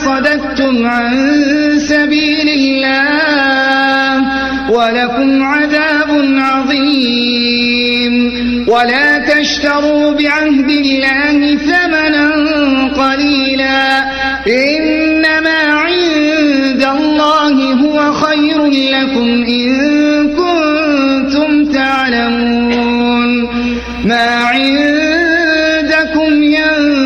صددتم عن سبيل الله ولكم عذاب عظيم. ولا تشتروا بعهد الله ثمنا قليلا، إنما عند الله هو خير لكم إن كنتم تعلمون. ما عند